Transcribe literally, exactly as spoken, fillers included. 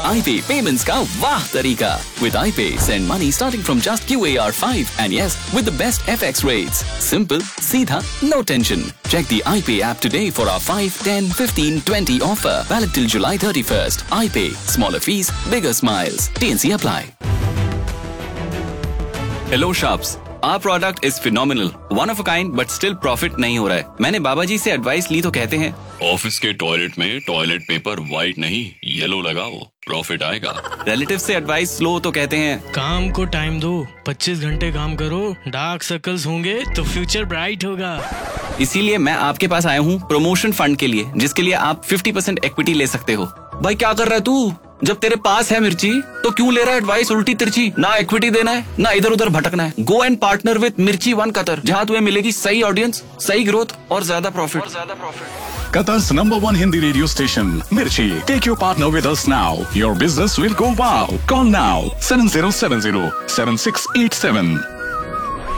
iPay payments का वाह तरीका. With iPay, send money starting from just Q A R five and yes, with the best F X rates. Simple, सीधा, no tension. Check the iPay app today for our five, ten, fifteen, twenty offer. Valid till July thirty-first. iPay, smaller fees, bigger smiles. T N C apply. Hello Sharps. Our product is phenomenal, one of a kind, but still profit नहीं हो रहा है. मैंने बाबा जी से advice ली तो कहते हैं office के टॉयलेट में टॉयलेट पेपर व्हाइट नहीं येलो लगाओ, प्रॉफिट आएगा. रिलेटिव से एडवाइस लो तो कहते हैं काम को टाइम दो, पच्चीस घंटे काम करो, डार्क सर्कल्स होंगे तो फ्यूचर ब्राइट होगा. इसीलिए मैं आपके पास आया हूँ प्रमोशन फंड के लिए, जिसके लिए आप पचास परसेंट इक्विटी ले सकते हो. भाई क्या कर रहा है तू? जब तेरे पास है मिर्ची तो क्यों ले रहा है एडवाइस उल्टी तिरछी? ना इक्विटी देना है ना इधर उधर भटकना है. गो एंड पार्टनर विद मिर्ची वन कतर, जहाँ तुम्हें मिलेगी सही ऑडियंस, सही ग्रोथ और ज्यादा profit. Qatar's number one Hindi radio station, Mirchi. Take your partner with us now. Your business will go wow. Call now seven zero seven zero seven six eight seven.